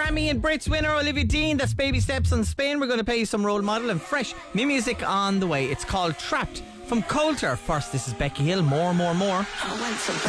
Grammy and Brits winner Olivia Dean. That's Baby Steps on Spain. We're going to play you some role model and fresh new music on the way. It's called Trapped from Coulter. First, this is Becky Hill. More. I want some